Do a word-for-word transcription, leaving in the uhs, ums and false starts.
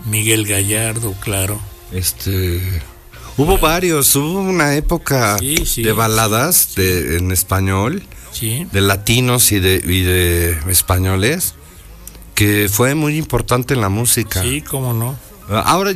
Miguel Gallardo, claro. Este, hubo varios, hubo una época sí, sí, de baladas sí. de, en español, sí. de latinos y de, y de españoles, que fue muy importante en la música. Sí, cómo no. Ahora